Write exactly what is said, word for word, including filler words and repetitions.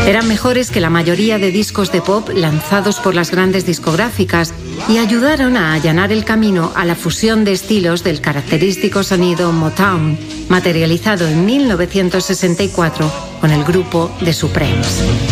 Eran mejores que la mayoría de discos de pop lanzados por las grandes discográficas y ayudaron a allanar el camino a la fusión de estilos del característico sonido Motown, materializado en mil novecientos sesenta y cuatro con el grupo The Supremes.